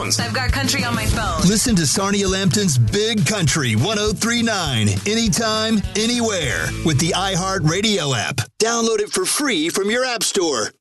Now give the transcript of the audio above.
I've got country on my phone. Listen to Sarnia Lambton's Big Country 103.9 anytime, anywhere with the iHeartRadio app. Download it for free from your app store.